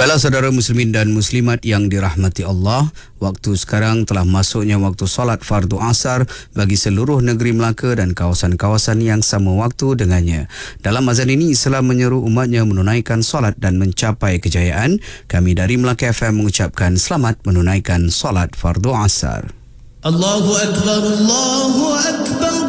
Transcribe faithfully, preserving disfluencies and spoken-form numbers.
Baiklah saudara muslimin dan muslimat yang dirahmati Allah, waktu sekarang telah masuknya waktu solat fardu asar bagi seluruh negeri Melaka dan kawasan-kawasan yang sama waktu dengannya. Dalam azan ini, Islam menyeru umatnya menunaikan solat dan mencapai kejayaan. Kami dari Melaka F M mengucapkan selamat menunaikan solat fardu asar. Allahu Akbar, Allahu Akbar.